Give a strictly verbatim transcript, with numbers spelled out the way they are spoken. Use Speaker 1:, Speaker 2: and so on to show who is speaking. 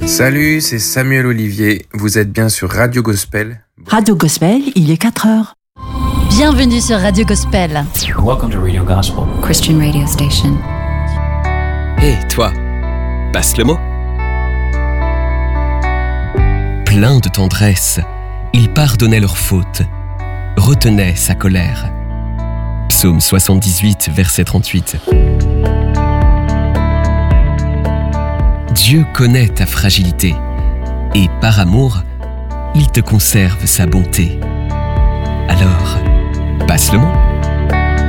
Speaker 1: Salut, c'est Samuel Olivier. Vous êtes bien sur Radio Gospel.
Speaker 2: Radio Gospel, il est quatre heures.
Speaker 3: Bienvenue sur Radio Gospel.
Speaker 4: Welcome to Radio Gospel.
Speaker 5: Christian radio station.
Speaker 6: Hé, hey, toi, passe le mot. Plein de tendresse, il pardonnait leurs fautes, retenait sa colère. Psaume soixante-dix-huit, verset trente-huit. Dieu connaît ta fragilité et par amour, il te conserve sa bonté. Alors, passe le mot.